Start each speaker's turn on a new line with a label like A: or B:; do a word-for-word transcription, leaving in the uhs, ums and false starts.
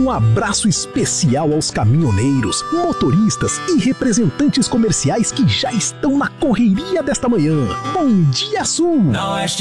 A: Um abraço especial aos caminhoneiros, motoristas e representantes comerciais que já estão na correria desta manhã. Bom dia, Sul!
B: Na Oeste